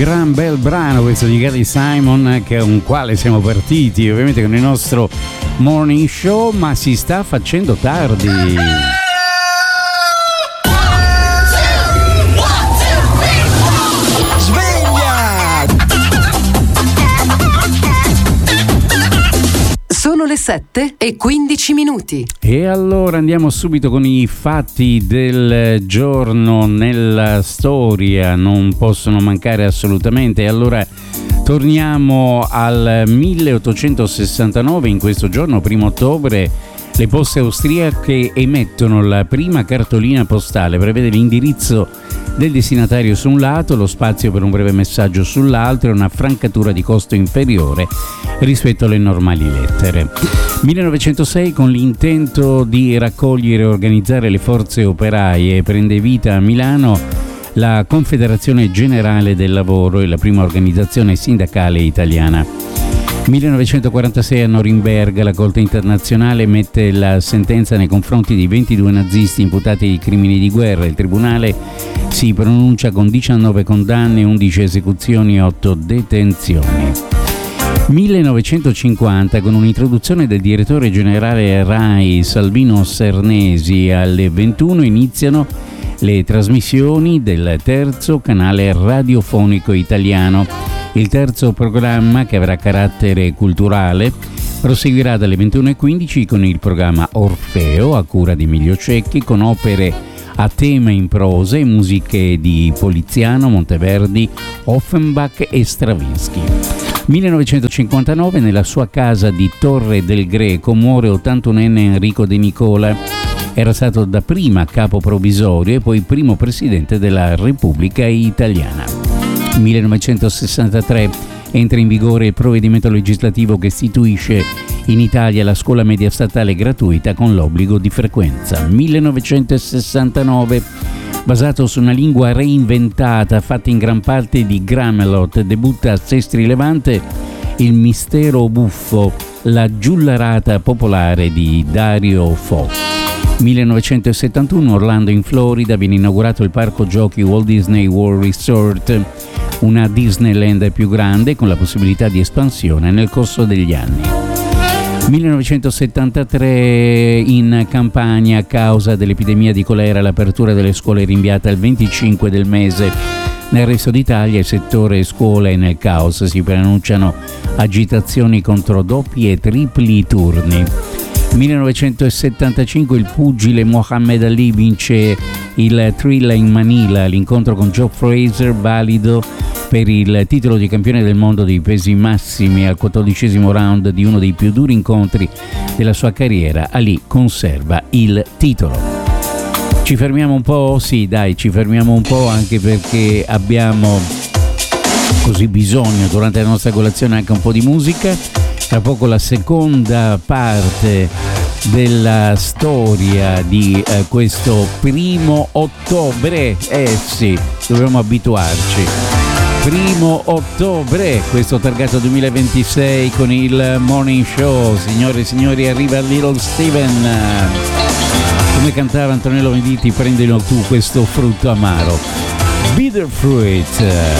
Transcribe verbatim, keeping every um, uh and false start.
gran bel brano questo di Gary Simon, che è un quale siamo partiti ovviamente con il nostro morning show, ma si sta facendo tardi. Sono le sette e quindici minuti. E allora andiamo subito con i fatti del giorno nella storia, non possono mancare assolutamente. Allora torniamo al milleottocentosessantanove, in questo giorno, primo ottobre, le poste austriache emettono la prima cartolina postale, prevede l'indirizzo del destinatario su un lato, lo spazio per un breve messaggio sull'altro e una francatura di costo inferiore rispetto alle normali lettere. millenovecentosei, con l'intento di raccogliere e organizzare le forze operaie, prende vita a Milano la Confederazione Generale del Lavoro e la prima organizzazione sindacale italiana. millenovecentoquarantasei, a Norimberga la Corte internazionale emette la sentenza nei confronti di ventidue nazisti imputati di crimini di guerra. Il tribunale si pronuncia con diciannove condanne, undici esecuzioni e otto detenzioni. millenovecentocinquanta, con un'introduzione del direttore generale RAI Salvino Cernesi, alle ventuno iniziano le trasmissioni del terzo canale radiofonico italiano. Il terzo programma, che avrà carattere culturale, proseguirà dalle ventuno e quindici con il programma Orfeo, a cura di Emilio Cecchi, con opere a tema in prosa e musiche di Poliziano, Monteverdi, Offenbach e Stravinsky. millenovecentocinquantanove, nella sua casa di Torre del Greco muore ottantunenne Enrico De Nicola. Era stato dapprima capo provvisorio e poi primo presidente della Repubblica Italiana. millenovecentosessantatré, entra in vigore il provvedimento legislativo che istituisce in Italia la scuola media statale gratuita con l'obbligo di frequenza. millenovecentosessantanove, basato su una lingua reinventata fatta in gran parte di Gramelot, debutta a Sestri Levante Il mistero buffo, la giullarata popolare di Dario Fo. millenovecentosettantuno, Orlando in Florida, viene inaugurato il parco giochi Walt Disney World Resort, una Disneyland più grande con la possibilità di espansione nel corso degli anni. millenovecentosettantatré, in Campania, a causa dell'epidemia di colera, l'apertura delle scuole è rinviata al venticinque del mese. Nel resto d'Italia il settore scuola è nel caos, si preannunciano agitazioni contro doppi e tripli turni. millenovecentosettantacinque, il pugile Muhammad Ali vince il Thrilla in Manila, l'incontro con Joe Frazier, valido per il titolo di campione del mondo dei pesi massimi. Al quattordicesimo round di uno dei più duri incontri della sua carriera, Ali conserva il titolo. Ci fermiamo un po'? Sì, dai, ci fermiamo un po', anche perché abbiamo così bisogno durante la nostra colazione anche un po' di musica. Tra poco la seconda parte della storia di eh, questo primo ottobre. Eh sì, dobbiamo abituarci. Primo ottobre, questo targato duemilaventisei con il Morning Show. Signore e signori, arriva Little Steven. Come cantava Antonello Venditti, prendilo tu questo frutto amaro. Bitter Fruit.